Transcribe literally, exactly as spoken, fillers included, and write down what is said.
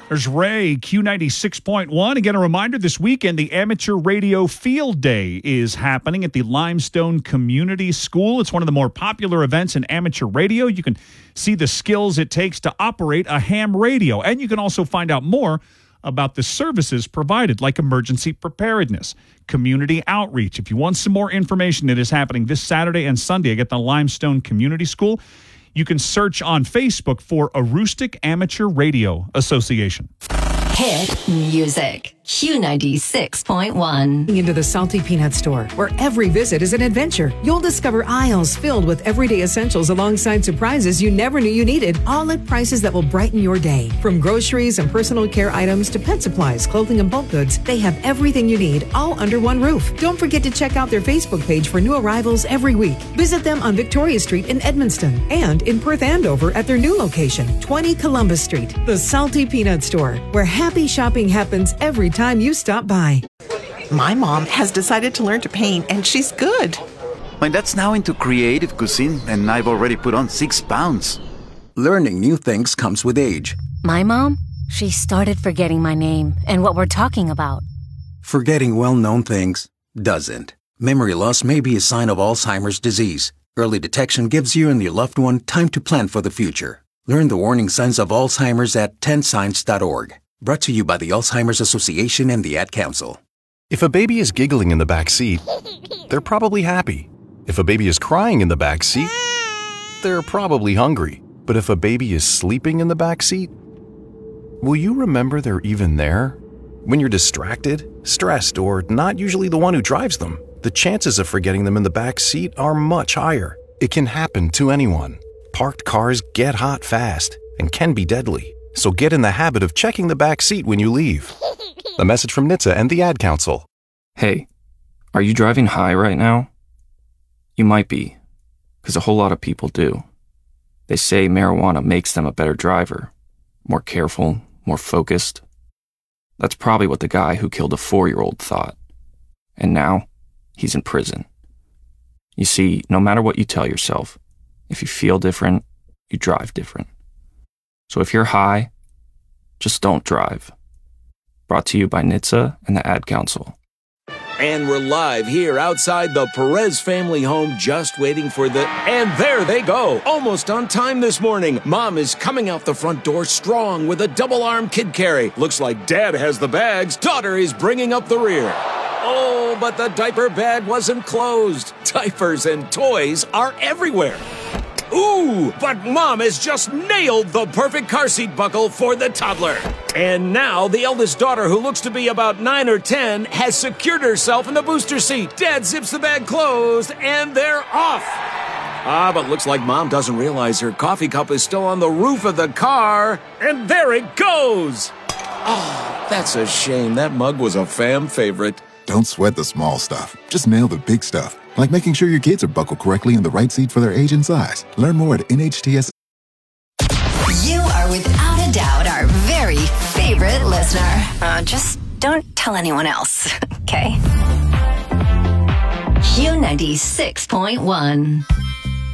There's Ray, Q ninety-six point one. Again, a reminder, this weekend, the Amateur Radio Field Day is happening at the Limestone Community School. It's one of the more popular events in amateur radio. You can see the skills it takes to operate a ham radio, and you can also find out more about the services provided, like emergency preparedness, community outreach. If you want some more information, it is happening this Saturday and Sunday at the Limestone Community School. You can search on Facebook for Aroostook Amateur Radio Association. Hit music. Q ninety-six point one. Into the Salty Peanut Store, where every visit is an adventure. You'll discover aisles filled with everyday essentials alongside surprises you never knew you needed, all at prices that will brighten your day. From groceries and personal care items to pet supplies, clothing, and bulk goods, they have everything you need, all under one roof. Don't forget to check out their Facebook page for new arrivals every week. Visit them on Victoria Street in Edmundston and in Perth Andover at their new location, twenty Columbus Street. The Salty Peanut Store, where happy shopping happens every time time you stop by. My mom has decided to learn to paint, and she's good. My dad's now into creative cuisine, and I've already put on six pounds. Learning new things comes with age. My mom, she started forgetting my name and what we're talking about. Forgetting well-known things doesn't. Memory loss may be a sign of Alzheimer's disease. Early detection gives you and your loved one time to plan for the future. Learn the warning signs of Alzheimer's at ten signs dot org. Brought to you by the Alzheimer's Association and the Ad Council. If a baby is giggling in the back seat, they're probably happy. If a baby is crying in the back seat, they're probably hungry. But if a baby is sleeping in the back seat, will you remember they're even there? When you're distracted, stressed, or not usually the one who drives them, the chances of forgetting them in the back seat are much higher. It can happen to anyone. Parked cars get hot fast and can be deadly. So get in the habit of checking the back seat when you leave. A message from N H T S A and the Ad Council. Hey, are you driving high right now? You might be, because a whole lot of people do. They say marijuana makes them a better driver, more careful, more focused. That's probably what the guy who killed a four-year-old thought. And now, he's in prison. You see, no matter what you tell yourself, if you feel different, you drive different. So if you're high, just don't drive. Brought to you by N H T S A and the Ad Council. And we're live here outside the Perez family home, just waiting for the... And there they go, almost on time this morning. Mom is coming out the front door strong with a double-arm kid carry. Looks like Dad has the bags. Daughter is bringing up the rear. Oh, but the diaper bag wasn't closed. Diapers and toys are everywhere. Ooh, but Mom has just nailed the perfect car seat buckle for the toddler. And now the eldest daughter, who looks to be about nine or ten, has secured herself in the booster seat. Dad zips the bag closed, and they're off. Ah, but looks like Mom doesn't realize her coffee cup is still on the roof of the car. And there it goes. Oh, that's a shame. That mug was a fam favorite. Don't sweat the small stuff. Just nail the big stuff. Like making sure your kids are buckled correctly in the right seat for their age and size. Learn more at N H T S. You are without a doubt our very favorite listener. Uh, just don't tell anyone else, okay? Q ninety-six point one.